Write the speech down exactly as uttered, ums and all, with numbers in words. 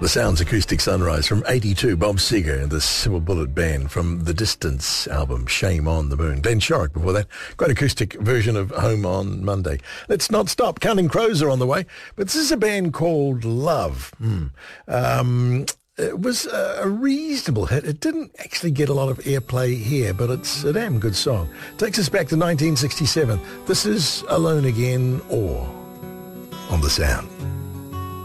The Sounds Acoustic Sunrise from eighty-two, Bob Seger and the Silver Bullet Band from the Distance album, Shame on the Moon. Glenn Shorrock before that. Great acoustic version of Home on Monday. Let's not stop. Counting Crows are on the way, but this is a band called Love. Hmm. Um... It was a reasonable hit. It didn't actually get a lot of airplay here, but it's a damn good song. Takes us back to nineteen sixty-seven. This is Alone Again or on The Sound.